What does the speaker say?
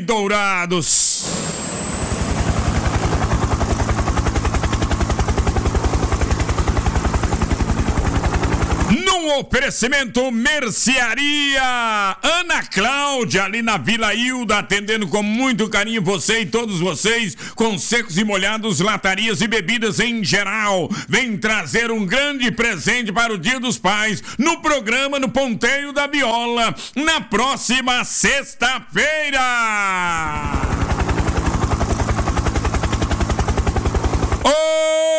em Dourados. Num oferecimento Mercearia Ana Cláudia, ali na Vila Hilda, atendendo com muito carinho você e todos vocês, com secos e molhados, latarias e bebidas em geral. Vem trazer um grande presente para o Dia dos Pais no programa No Ponteio da Viola, na próxima sexta-feira. Oh!